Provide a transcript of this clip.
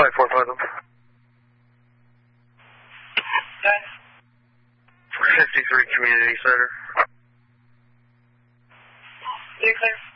Charlie 4-5 them. Okay. 53 Community Center. You're clear.